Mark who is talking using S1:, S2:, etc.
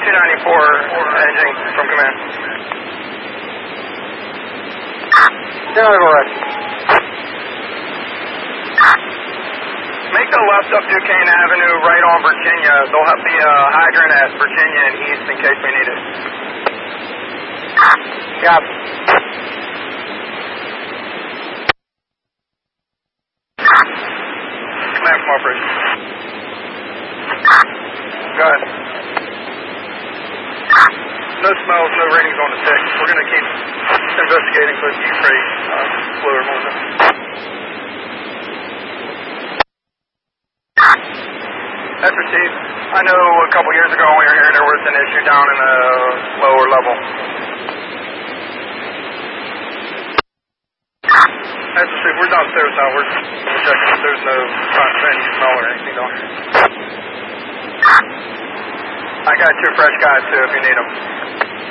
S1: 294 engine from command.
S2: 294 right.
S1: Make the left up Duquesne Avenue right on Virginia. There'll be a hydrant at Virginia and East in case we need it.
S2: Yep.
S1: Command from operation. Go ahead. No smells, no ratings on the tick. We're going to keep investigating for freight fluid movement. That's received. I know a couple years ago when we were here there was an issue down in the lower level. That's received. We're downstairs now. We're checking if there's no any smell or anything down here. I got 2 fresh guys too if you need them.